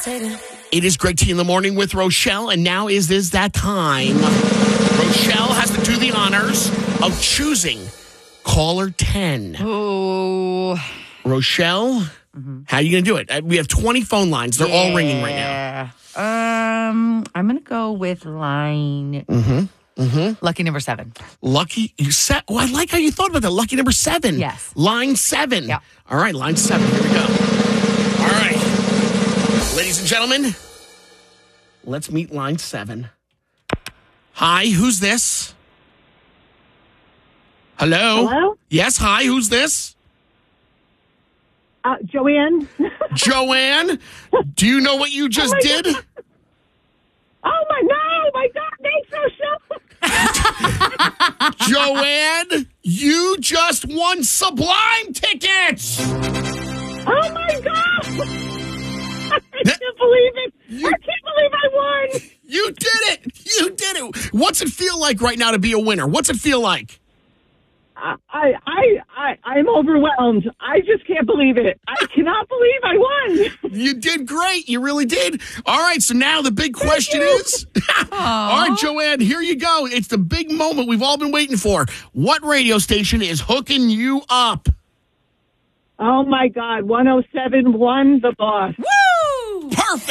It is Greg T in the morning with Rochelle, and now is that time. Rochelle has to do the honors of choosing caller 10. Oh. Rochelle, how are you going to do it? We have 20 phone lines. They're all ringing right now. I'm going to go with line lucky number 7. Lucky, you said, I like how you thought about that. Lucky number 7. Yes. Line 7. Yeah. All right, line 7. Here we go. All right. Ladies and gentlemen, let's meet line 7. Hi, who's this? Hello? Hello? Yes, hi, who's this? Joanne. Joanne, do you know what you just did? Oh, my God, thanks, Rochelle. Joanne, you just won Sublime tickets! Oh, my God. I can't believe it. I can't believe I won. You did it! You did it! What's it feel like right now to be a winner? What's it feel like? I'm overwhelmed. I just can't believe it. I cannot believe I won. You did great. You really did. All right, so now the big question is... All right, Joanne, here you go. It's the big moment we've all been waiting for. What radio station is hooking you up? Oh, my God. 107.1 The Boss. Woo!